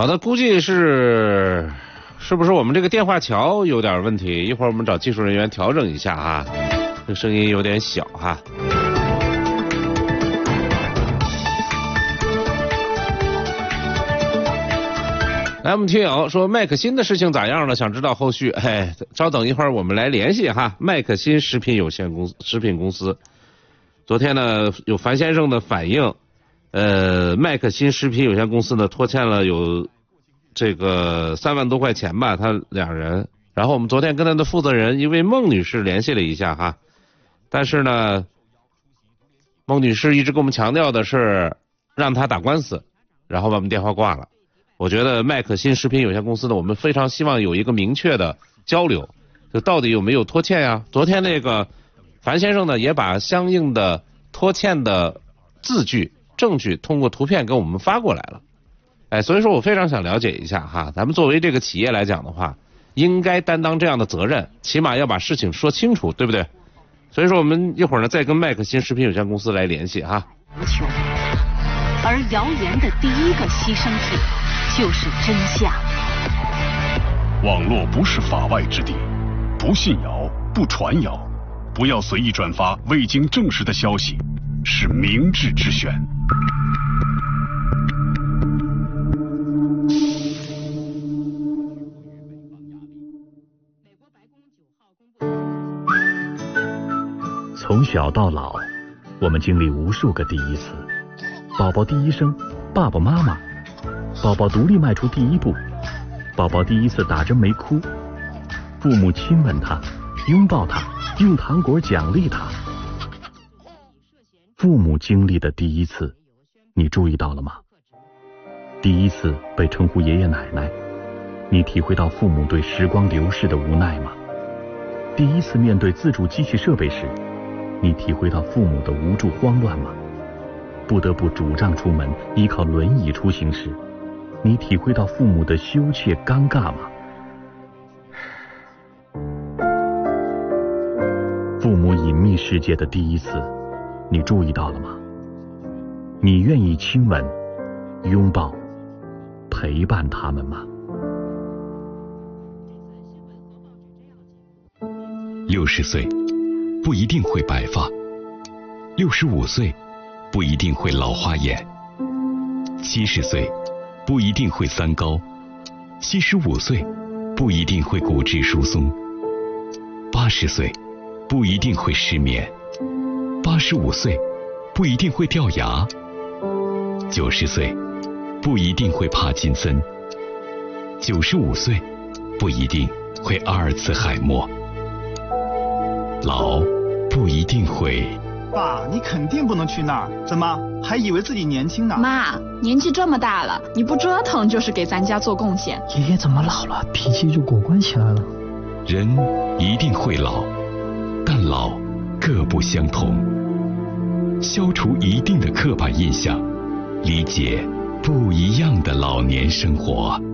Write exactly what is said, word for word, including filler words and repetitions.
好的，估计是是不是我们这个电话桥有点问题？一会儿我们找技术人员调整一下啊，这声音有点小哈。来，我们听友说麦克辛的事情咋样了？想知道后续。哎，稍等一会儿，我们来联系哈。麦克辛食品有限公司食品公司，昨天呢有樊先生的反映，呃，麦克辛食品有限公司呢拖欠了有这个三万多块钱吧，他两人。然后我们昨天跟他的负责人一位孟女士联系了一下哈，但是呢，孟女士一直跟我们强调的是让他打官司，然后把我们电话挂了。我觉得麦克辛食品有限公司呢，我们非常希望有一个明确的交流，就到底有没有拖欠呀？昨天那个樊先生呢，也把相应的拖欠的字据、证据通过图片给我们发过来了。哎，所以说我非常想了解一下哈，咱们作为这个企业来讲的话，应该担当这样的责任，起码要把事情说清楚，对不对？所以说我们一会儿呢再跟麦克辛食品有限公司来联系哈。 无穷，而谣言的第一个牺牲品就是真相。 网络不是法外之地，不信谣，不传谣，不要随意转发未经证实的消息，是明智之选。 从小到老，我们经历无数个第一次：宝宝第一声，爸爸妈妈；宝宝独立迈出第一步，宝宝第一次打针没哭，父母亲吻他，拥抱他，用糖果奖励他。父母经历的第一次，你注意到了吗？第一次被称呼爷爷奶奶，你体会到父母对时光流逝的无奈吗？第一次面对自主机器设备时，你体会到父母的无助慌乱吗？不得不拄杖出门，依靠轮椅出行时，你体会到父母的羞怯尴尬吗？父母隐秘世界的第一次，你注意到了吗？你愿意亲吻、拥抱、陪伴他们吗？ 六十岁不一定会白发，六十五岁不一定会老花眼，七十岁不一定会三高，七十五岁不一定会骨质疏松，八十岁不一定会失眠，八十五岁不一定会掉牙，九十岁不一定会帕金森，九十五岁不一定会阿尔茨海默。老不一定会。 爸，你肯定不能去那儿，怎么还以为自己年轻呢？ 妈，年纪这么大了，你不折腾就是给咱家做贡献。 爷爷怎么老了，脾气就果断起来了？ 人一定会老，但老各不相同。消除一定的刻板印象，理解不一样的老年生活。